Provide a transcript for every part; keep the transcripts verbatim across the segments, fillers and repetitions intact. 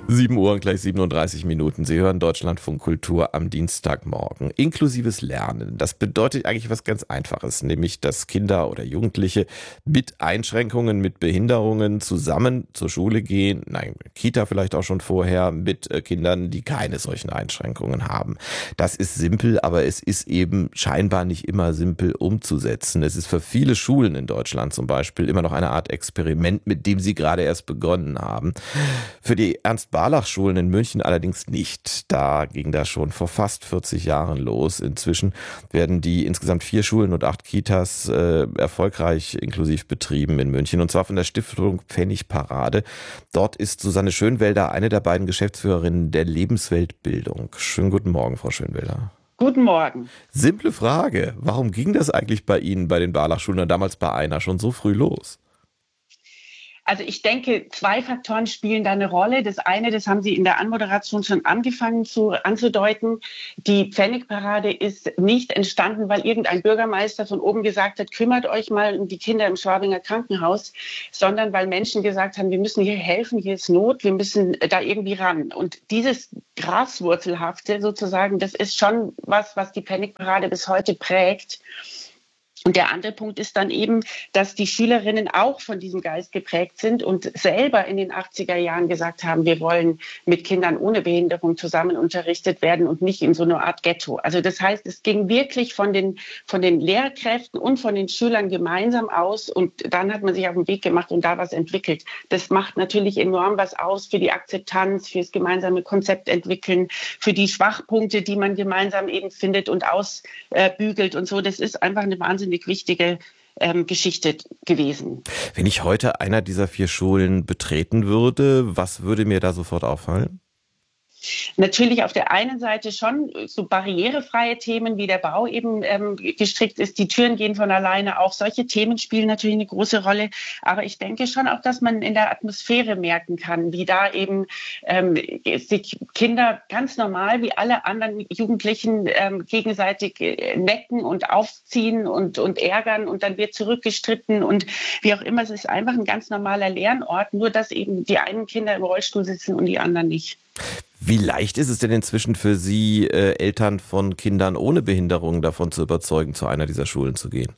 sieben Uhr und gleich siebenunddreißig Minuten. Sie hören Deutschlandfunk Kultur am Dienstagmorgen. Inklusives Lernen. Das bedeutet eigentlich was ganz Einfaches, nämlich, dass Kinder oder Jugendliche mit Einschränkungen, mit Behinderungen zusammen zur Schule gehen. Nein, Kita vielleicht auch schon vorher, mit äh, Kindern, die keine solchen Einschränkungen haben. Das ist simpel, aber es ist eben scheinbar nicht immer simpel umzusetzen. Es ist für viele Schulen in Deutschland zum Beispiel immer noch eine Art Experiment, mit dem sie gerade erst begonnen haben. Für die Ernst-Barlach-Schulen in München allerdings nicht. Da ging das schon vor fast vierzig Jahren los. Inzwischen werden die insgesamt vier Schulen und acht Kitas äh, erfolgreich inklusiv betrieben in München. Und zwar von der Stiftung Pfennigparade. Dort ist Susanne Schönwelder eine der beiden Geschäftsführerinnen der Lebensweltbildung. Schönen guten Morgen, Frau Schönwelder. Guten Morgen. Simple Frage. Warum ging das eigentlich bei Ihnen, bei den Barlach-Schulen und damals bei einer schon so früh los? Also ich denke, zwei Faktoren spielen da eine Rolle. Das eine, das haben Sie in der Anmoderation schon angefangen zu, anzudeuten. Die Pfennigparade ist nicht entstanden, weil irgendein Bürgermeister von oben gesagt hat, kümmert euch mal um die Kinder im Schwabinger Krankenhaus, sondern weil Menschen gesagt haben, wir müssen hier helfen, hier ist Not, wir müssen da irgendwie ran. Und dieses Graswurzelhafte sozusagen, das ist schon was, was die Pfennigparade bis heute prägt. Und der andere Punkt ist dann eben, dass die Schülerinnen auch von diesem Geist geprägt sind und selber in den achtziger Jahren gesagt haben, wir wollen mit Kindern ohne Behinderung zusammen unterrichtet werden und nicht in so einer Art Ghetto. Also das heißt, es ging wirklich von den, von den Lehrkräften und von den Schülern gemeinsam aus und dann hat man sich auf den Weg gemacht und da was entwickelt. Das macht natürlich enorm was aus für die Akzeptanz, für das gemeinsame Konzept entwickeln, für die Schwachpunkte, die man gemeinsam eben findet und ausbügelt und so. Das ist einfach eine wahnsinnige wichtige ähm, Geschichte gewesen. Wenn ich heute einer dieser vier Schulen betreten würde, was würde mir da sofort auffallen? Natürlich auf der einen Seite schon so barrierefreie Themen, wie der Bau eben ähm, gestrickt ist. Die Türen gehen von alleine auf. Solche Themen spielen natürlich eine große Rolle. Aber ich denke schon auch, dass man in der Atmosphäre merken kann, wie da eben ähm, sich Kinder ganz normal wie alle anderen Jugendlichen ähm, gegenseitig necken und aufziehen und, und ärgern und dann wird zurückgestritten und wie auch immer. Es ist einfach ein ganz normaler Lernort, nur dass eben die einen Kinder im Rollstuhl sitzen und die anderen nicht. Wie leicht ist es denn inzwischen für Sie, äh, Eltern von Kindern ohne Behinderung davon zu überzeugen, zu einer dieser Schulen zu gehen?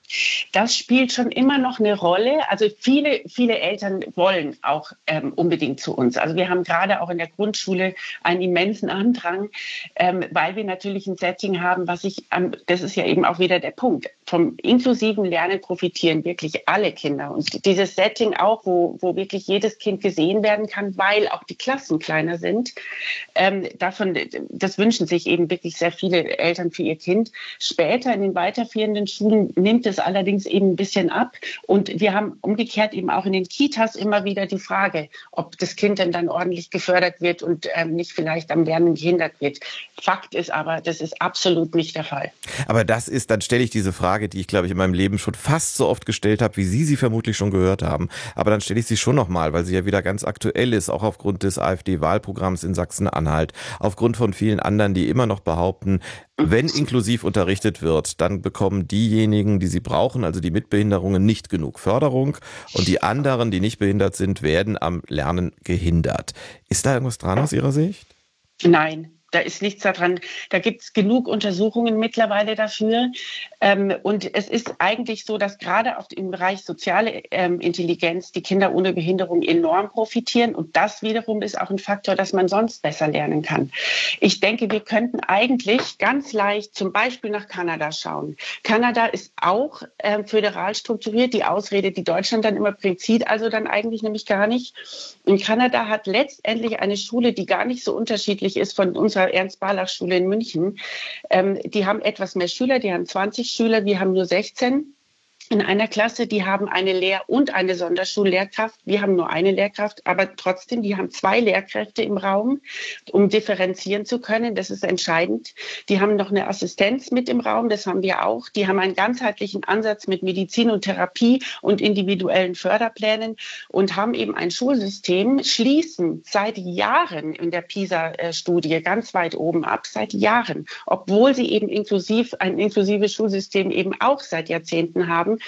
Das spielt schon immer noch eine Rolle. Also viele, viele Eltern wollen auch ähm, unbedingt zu uns. Also wir haben gerade auch in der Grundschule einen immensen Andrang, ähm, weil wir natürlich ein Setting haben, was ich, ähm, das ist ja eben auch wieder der Punkt, vom inklusiven Lernen profitieren wirklich alle Kinder. Und dieses Setting auch, wo, wo wirklich jedes Kind gesehen werden kann, weil auch die Klassen kleiner sind, ähm, davon, das wünschen sich eben wirklich sehr viele Eltern für ihr Kind. Später in den weiterführenden Schulen nimmt es allerdings eben ein bisschen ab. Und wir haben umgekehrt eben auch in den Kitas immer wieder die Frage, ob das Kind denn dann ordentlich gefördert wird und ähm, nicht vielleicht am Lernen gehindert wird. Fakt ist aber, das ist absolut nicht der Fall. Aber das ist, dann stelle ich diese Frage, die ich, glaube ich, in meinem Leben schon fast so oft gestellt habe, wie Sie sie vermutlich schon gehört haben. Aber dann stelle ich sie schon nochmal, weil sie ja wieder ganz aktuell ist, auch aufgrund des AfD-Wahlprogramms in Sachsen-Anhalt, aufgrund von vielen anderen, die immer noch behaupten, wenn inklusiv unterrichtet wird, dann bekommen diejenigen, die sie brauchen, also die mit Behinderungen, nicht genug Förderung und die anderen, die nicht behindert sind, werden am Lernen gehindert. Ist da irgendwas dran aus Ihrer Sicht? Nein. Da ist nichts daran. Da gibt es genug Untersuchungen mittlerweile dafür. Ähm, und es ist eigentlich so, dass gerade auf im Bereich soziale ähm, Intelligenz die Kinder ohne Behinderung enorm profitieren. Und das wiederum ist auch ein Faktor, dass man sonst besser lernen kann. Ich denke, wir könnten eigentlich ganz leicht zum Beispiel nach Kanada schauen. Kanada ist auch ähm, föderal strukturiert. Die Ausrede, die Deutschland dann immer bringt, zieht also dann eigentlich nämlich gar nicht. Und Kanada hat letztendlich eine Schule, die gar nicht so unterschiedlich ist von unserer Ernst-Barlach-Schule in München. Ähm, die haben etwas mehr Schüler, die haben zwanzig Schüler, wir haben nur sechzehn. In einer Klasse, die haben eine Lehr- und eine Sonderschullehrkraft. Wir haben nur eine Lehrkraft, aber trotzdem, die haben zwei Lehrkräfte im Raum, um differenzieren zu können. Das ist entscheidend. Die haben noch eine Assistenz mit im Raum, das haben wir auch. Die haben einen ganzheitlichen Ansatz mit Medizin und Therapie und individuellen Förderplänen und haben eben ein Schulsystem, schließen seit Jahren in der PISA-Studie ganz weit oben ab, seit Jahren, obwohl sie eben inklusiv, ein inklusives Schulsystem eben auch seit Jahrzehnten haben.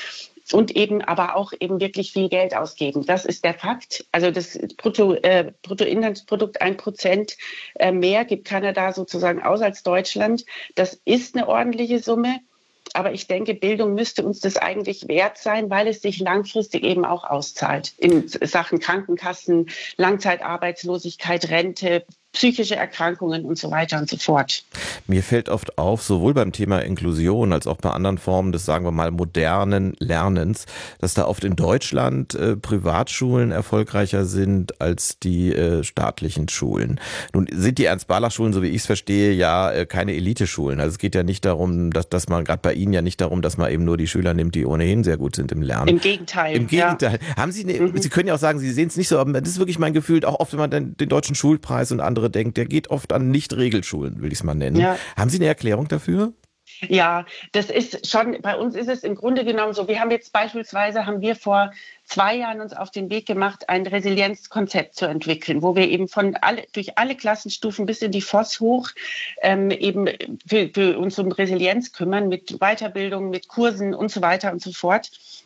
und eben aber auch eben wirklich viel Geld ausgeben. Das ist der Fakt. Also das Brutto, äh, Bruttoinlandsprodukt ein Prozent äh, mehr gibt Kanada sozusagen aus als Deutschland. Das ist eine ordentliche Summe. Aber ich denke, Bildung müsste uns das eigentlich wert sein, weil es sich langfristig eben auch auszahlt. In Sachen Krankenkassen, Langzeitarbeitslosigkeit, Rente, psychische Erkrankungen und so weiter und so fort. Mir fällt oft auf, sowohl beim Thema Inklusion als auch bei anderen Formen des, sagen wir mal, modernen Lernens, dass da oft in Deutschland äh, Privatschulen erfolgreicher sind als die äh, staatlichen Schulen. Nun sind die Ernst-Barlach-Schulen, so wie ich es verstehe, ja äh, keine Eliteschulen. Also es geht ja nicht darum, dass, dass man, gerade bei Ihnen ja nicht darum, dass man eben nur die Schüler nimmt, die ohnehin sehr gut sind im Lernen. Im Gegenteil. Im Gegenteil. Ja. Haben Sie, eine, mhm. Sie können ja auch sagen, Sie sehen es nicht so, aber das ist wirklich mein Gefühl, auch oft, wenn man den, den deutschen Schulpreis und andere denkt, der geht oft an Nicht-Regelschulen, will ich es mal nennen. Ja. Haben Sie eine Erklärung dafür? Ja, das ist schon, bei uns ist es im Grunde genommen so, wir haben jetzt beispielsweise, haben wir vor zwei Jahren uns auf den Weg gemacht, ein Resilienzkonzept zu entwickeln, wo wir eben von alle, durch alle Klassenstufen bis in die F O S hoch ähm, eben für, für uns um Resilienz kümmern, mit Weiterbildung, mit Kursen und so weiter und so fort.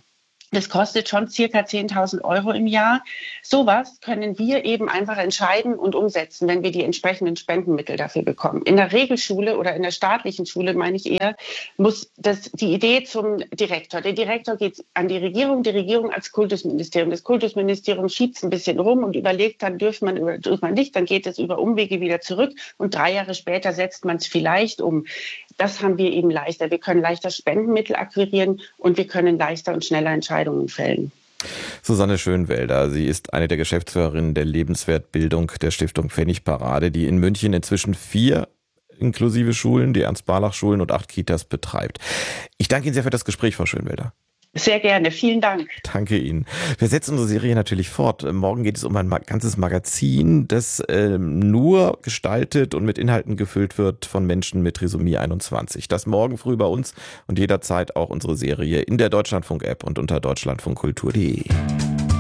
Das kostet schon circa zehntausend Euro im Jahr. Sowas können wir eben einfach entscheiden und umsetzen, wenn wir die entsprechenden Spendenmittel dafür bekommen. In der Regelschule oder in der staatlichen Schule, meine ich eher, muss das die Idee zum Direktor. Der Direktor geht an die Regierung, die Regierung als Kultusministerium. Das Kultusministerium schiebt es ein bisschen rum und überlegt, dann dürft man oder dürft man nicht, dann geht es über Umwege wieder zurück und drei Jahre später setzt man es vielleicht um. Das haben wir eben leichter. Wir können leichter Spendenmittel akquirieren und wir können leichter und schneller Entscheidungen fällen. Susanne Schönwelder, sie ist eine der Geschäftsführerinnen der Lebenswertbildung der Stiftung Pfennigparade, die in München inzwischen vier inklusive Schulen, die Ernst-Barlach-Schulen und acht Kitas betreibt. Ich danke Ihnen sehr für das Gespräch, Frau Schönwelder. Sehr gerne, vielen Dank. Danke Ihnen. Wir setzen unsere Serie natürlich fort. Morgen geht es um ein ganzes Magazin, das äh, nur gestaltet und mit Inhalten gefüllt wird von Menschen mit Trisomie einundzwanzig. Das morgen früh bei uns und jederzeit auch unsere Serie in der Deutschlandfunk-App und unter deutschlandfunkkultur punkt de.